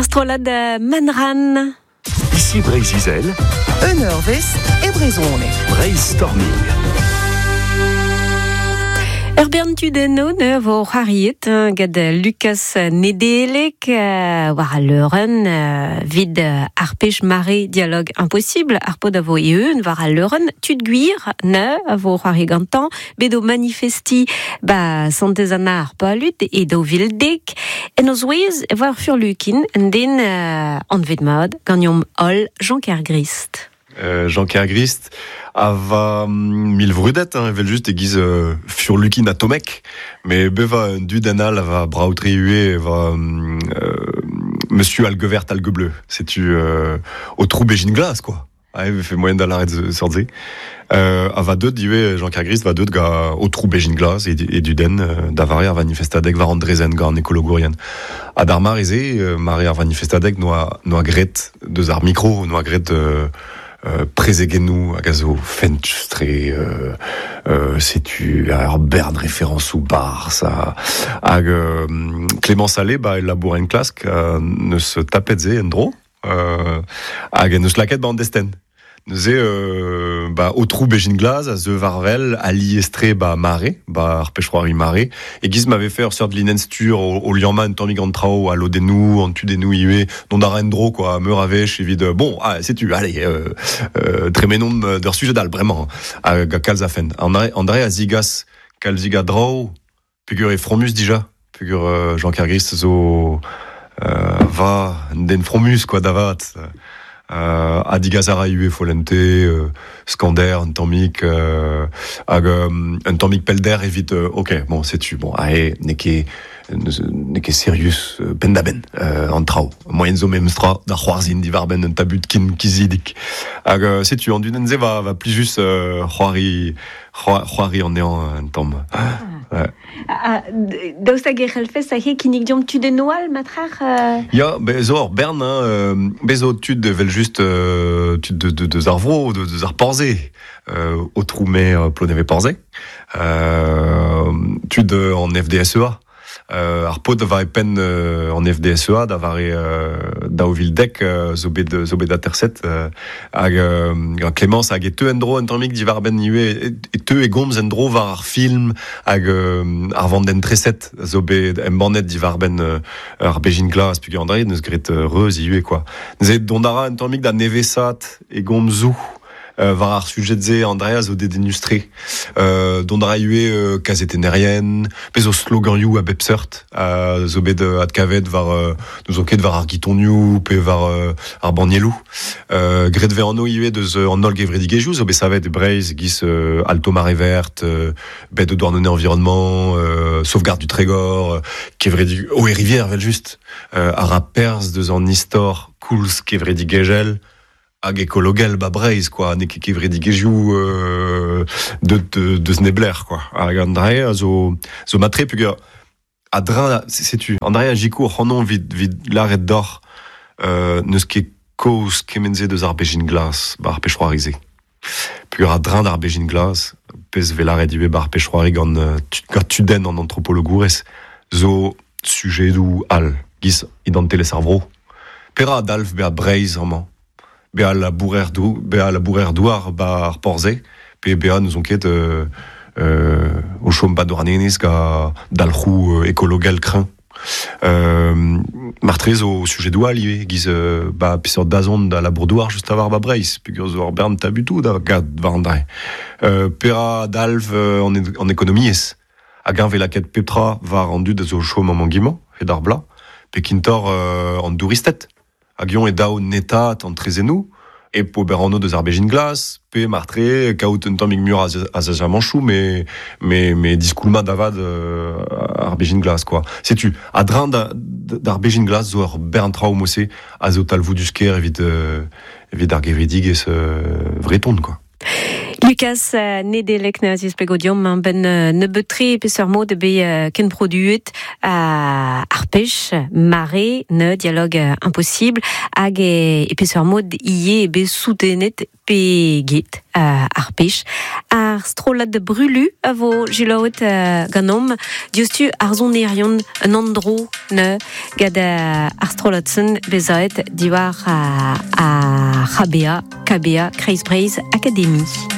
Astrolade Manran. Ici Brésil, un heure vest et Brezone. Brainstorming. Urban Tudeno ne vo hariet gad Lucas Nedelek war leuren vid arpech mare dialogue impossible arpo da vo eun war leuren tudguir ne vo harigantan bedo manifesti ba santezana arpo alut et do vildek en ozouez war furlukin den anvet mod gagnom ol Jean Kergrist. Jean Kergrist ava mil vrudet, vel just egiz furlukin a tomek, mais beva du danal ava brautri ue ava monsieur algevert algebleu, c'est-tu au trou bégin glace, quoi. Il fait moyen d'aller de sortir. Ava deud diwe Jean Kergrist va deud ga au trou bégin glace et du den d'avari ar manifestadek var andrezen ga an écologourien. Ad ar mareze, mare ar manifestadek noa gret deus ar micro, noa gret Prézegenou a gazo fentre c'est-tu ar bern référence ou bar ça hag Clément Salé ba labour en klask neus tapetze en dro hag neus laket ba an desten neuze au trou bégin glaz a ze varvel a liestre ba mare ba ar pechroari mare et giz m'avait fait sort de l'inenstur au lianman tormig an trao a lodenou an tudenou iwe non da rendro quoi me ravech évid bon c'est tu allez tremenon d'ur sujet d'al vraiment a kalzafen andré a zigas kalziga draw pugur e fromus déjà pugur Jean Kergrist zo va den fromus quoi davat Adigazara ue folente Skander un tamik un tamik pelder évite ok bon c'est tu bon ae neke serious pendaben en trao moyen zo memstra da c'hoarzin di varben un tabut kin kizidik c'est tu en dunenze va plus juste c'hoari en néant un tam Daoust hag e c'hellfest a-he kinnig diom tudenoal matrar Ya, bezo bern bezo tud vel just tud de zarvro de zarporze au troumet ploneve porze tud en FDSEA ar pod va pen en FDSEA davare daovildek zo bet aterset hag Clémence hag e teu endro un tammig di var ben iwe e teu e gomz endro var ar film hag ar vanden treset zo bet embornet di var ben ar bégin glas pugur andre neus gret reuz iwe quoi neus dondara un tammig da nevesat e gomzou var ar sujetze Andrea zo dedenustre dondra ue kazetenerien pezo slogan you a bepsert zo bet ad kavet var nous enquête var ar gitonniou pe var ar bornielou gret ve anno ue deus an ol gevredigejou zo bet savet breiz gis alto marée verte bet de douarnenez environnement sauvegarde du Trégor kevredig o e rivière vel just ar a perz deus an istor kouls kevredigejel hag ekologel ba breiz quoi ne ket kevredigejou de snebler quoi hag Andrea zo matre pugur a drin c'est tu Andrea jiko c'hanon vid laret d'or neus ket koz kemenze deus ar bégin glas ba ar pechroarize pugur a drin d'ar bégin glas pez vel laret iwe ba ar pechroari gant tuden an anthropologourez zo sujedou al gis idante les arvro pera dalf be a breiz amant be a la bourer douar ba ar porze pe be nous enquête au chom ba douarnenez ga dalc'hou écologel crin martrez au sujet doual iwe giz ba pisor dazon da la bourdouar just avar ba breiz pugur zo ar bern tabutou da gad varandre pera dalv en économies hag an velaket petra va rendu de zo chom an mangiment et d'ar bla pe kintor en douristet agion e dao netat an trezenou e po berano deus ar bégin glas pe martre kaout un tammig mur a zajamanchou mais diskoulma davad ar bégin glas quoi c'est tu a drin d'ar bégin glas zo ar bern trao mosse a zo talvou du sker evit ar gevedig e se vreton quoi. Lucas Nedelek na zispegodium ben nebetri peseurmo de be ken produit arpech mare ne dialogue impossible hag e peseurmo ie be soutenet pe git arpech ar strolat de brulu avo giloet ganom diustu arzonerion an andro ne gad ar strolatsen bezaet diwar a KBA Kreisbreis Academy.